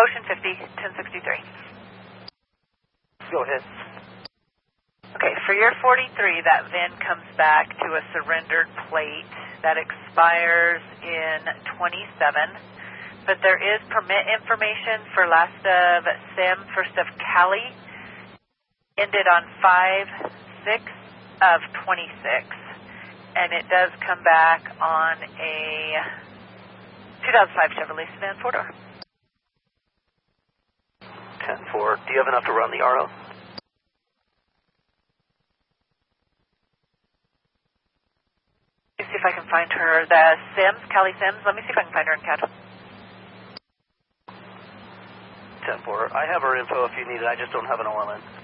Ocean 50, 1063. Go ahead. Okay, for your 43, that VIN comes back to a surrendered plate that expires in 27. But there is permit information for last of Sim, first of Cali, ended on 5/6 of 26. And it does come back on a 2005 Chevrolet sedan 4-door. 10-4. Do you have enough to run the RO? Let me see if I can find her. The Sims, Cali Sims. Let me see if I can find her in CAD. 10-4. I have her info if you need it. I just don't have an OLN.